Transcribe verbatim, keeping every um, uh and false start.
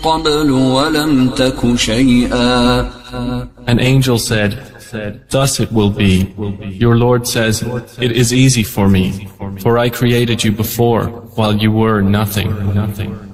قبل ولم تك شيئا. An angel said, thus it will be. Your Lord says, it is easy for me, for I created you before, while you were nothing, nothing.